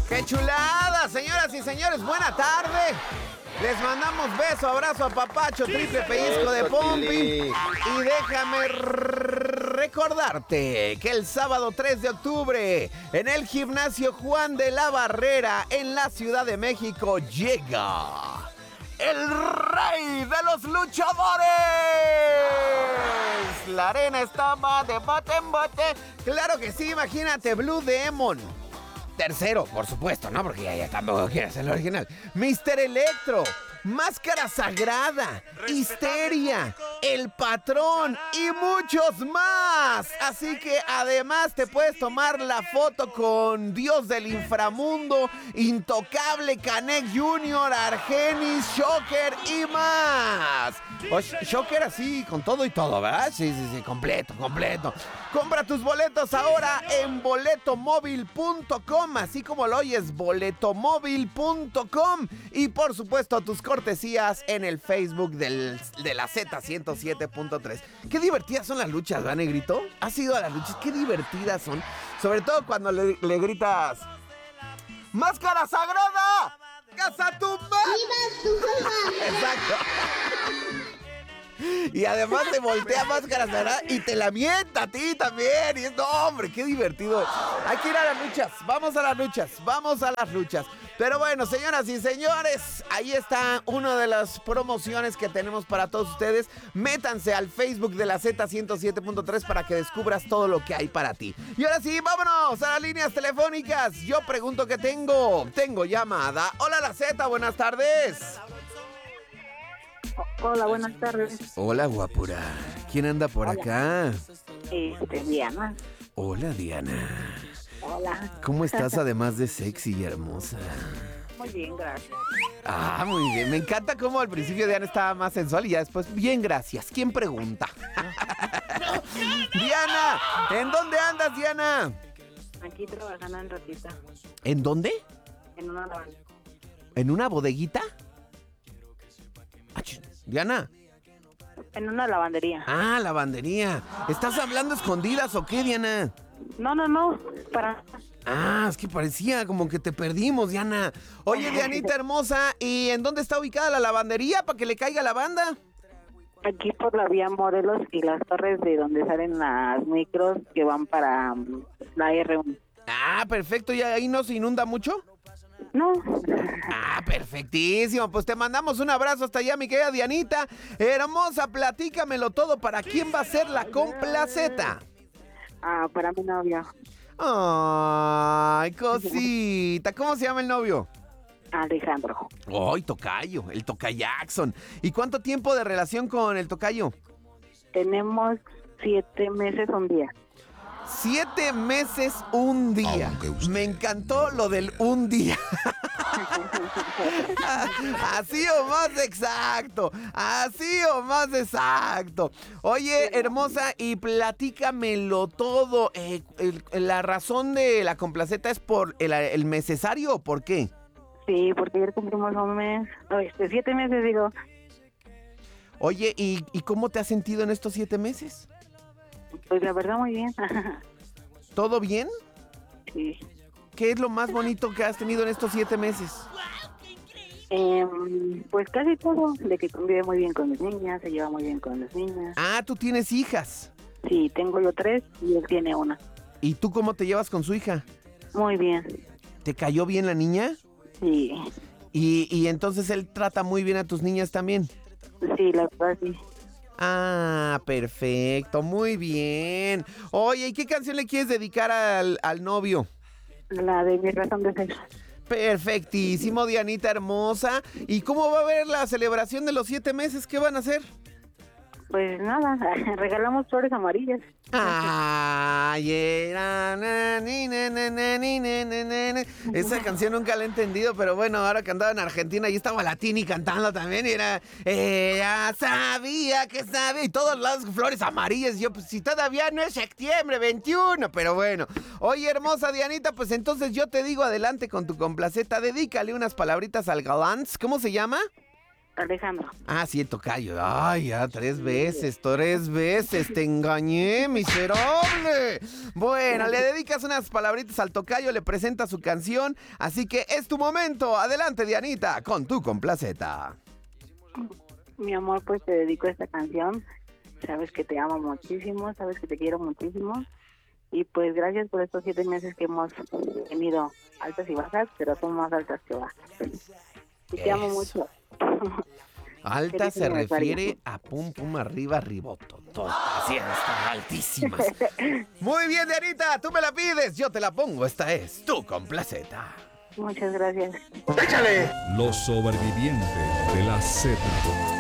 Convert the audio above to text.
¡Qué chulada, señoras y señores! ¡Buena tarde! Les mandamos beso, abrazo, apapacho, triple pellizco de pompi. Y déjame recordarte que el sábado 3 de octubre, en el gimnasio Juan de la Barrera, en la Ciudad de México, llega el rey de los luchadores. La arena está más de bote en bote. Claro que sí, imagínate, Blue Demon. Tercero, por supuesto, ¿no? Porque ya tampoco quiere ser el original. Mr. Electro, Máscara Sagrada, Histeria, El Patrón y muchos más. Así que además te puedes tomar la foto con Dios del Inframundo, Intocable, Canek Jr., Argenis, Shocker y más. O Shocker así, con todo y todo, ¿verdad? Sí, completo. Compra tus boletos ahora en boletomóvil.com, así como lo oyes, boletomóvil.com. Y por supuesto tus cortesías en el Facebook de la Z107.3. Qué divertidas son las luchas, ¿verdad, Negrito? ¿Has ido a las luchas? Qué divertidas son. Sobre todo cuando le gritas: ¡Máscara Sagrada! ¡Casa tu Exacto. Y además te voltea Máscara Sagrada y te la mienta a ti también. Y es, no, hombre, qué divertido. Hay que ir a las luchas. Vamos a las luchas. Pero bueno, señoras y señores, ahí está una de las promociones que tenemos para todos ustedes. Métanse al Facebook de la Z107.3 para que descubras todo lo que hay para ti. Y ahora sí, vámonos a las líneas telefónicas. Yo pregunto qué tengo. Tengo llamada. Hola, la Z, buenas tardes. Hola, buenas tardes. Hola, guapura. ¿Quién anda por acá? Diana. Hola, Diana. Hola. ¿Cómo estás además de sexy y hermosa? Muy bien, gracias. Ah, muy bien. Me encanta cómo al principio Diana estaba más sensual y ya después, bien, gracias. ¿Quién pregunta? Diana, ¿en dónde andas, Diana? Aquí trabajando en ratita. ¿En dónde? En una lavandería. ¿En una bodeguita? Diana. En una lavandería. Ah, lavandería. ¿Estás hablando escondidas o qué, Diana? No, para... Ah, es que parecía como que te perdimos, Diana. Oye, Dianita hermosa, ¿y en dónde está ubicada la lavandería para que le caiga la banda? Aquí por la vía Morelos y las torres de donde salen las micros que van para la R1. Ah, perfecto. ¿Y ahí no se inunda mucho? No. Ah, perfectísimo. Pues te mandamos un abrazo hasta allá, mi querida Dianita. Hermosa, platícamelo todo. ¿Para quién va a ser la complaceta? Ah, para mi novio. Ay, cosita. ¿Cómo se llama el novio? Alejandro. Ay, tocayo, el tocayaxon. ¿Y cuánto tiempo de relación con el tocayo? Tenemos 7 meses, un día. 7 meses, un día. Me encantó lo del un día. Así o más exacto. Oye, hermosa, y platícamelo todo. ¿La razón de la complaceta es por el necesario o por qué? Sí, porque ayer cumplimos un mes. 7 meses, digo. Oye, ¿y cómo te has sentido en estos 7 meses? Pues la verdad, muy bien. ¿Todo bien? Sí. ¿Qué es lo más bonito que has tenido en estos 7 meses? Pues casi todo, de que convive muy bien con las niñas, se lleva muy bien con las niñas. Ah, tú tienes hijas. Sí, tengo yo 3 y él tiene 1. ¿Y tú cómo te llevas con su hija? Muy bien. ¿Te cayó bien la niña? Sí. ¿Y entonces él trata muy bien a tus niñas también? Sí, la verdad sí. Ah, perfecto, muy bien. Oye, ¿y qué canción le quieres dedicar al novio? La de Mi Razón de Ser. Perfectísimo, Dianita hermosa. ¿Y cómo va a ver la celebración de los 7 meses? ¿Qué van a hacer? Pues nada, regalamos flores amarillas. Ay, esa canción nunca la he entendido, pero bueno, ahora que andaba en Argentina y estaba Latini cantando también, y era ella sabía que sabía, y todas las flores amarillas. Y yo, pues si todavía no es septiembre 21, pero bueno. Oye, hermosa Dianita, pues entonces yo te digo, adelante con tu complaceta, dedícale unas palabritas al galán. ¿Cómo se llama? Alejandro. Ah, sí, el tocayo. Ay, ya, 3 veces, 3 veces. Te engañé, miserable. Bueno, le dedicas unas palabritas al tocayo, le presenta su canción. Así que es tu momento. Adelante, Dianita, con tu complaceta. Mi amor, pues te dedico esta canción. Sabes que te amo muchísimo, sabes que te quiero muchísimo. Y pues gracias por estos 7 meses que hemos tenido altas y bajas, pero son más altas que bajas. Y te amo mucho. Alta Feliz se aniversario. refiere a pum pum arriba, riboto. Así están altísimas. Muy bien, Dianita, tú me la pides, yo te la pongo. Esta es tu complaceta. Muchas gracias. Los sobrevivientes de la Z.